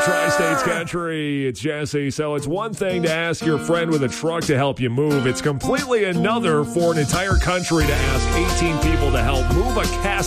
Tri-States Country. It's Jesse. So it's one thing to ask your friend with a truck to help you move. It's completely another for an entire country to ask 18 people to help move a casket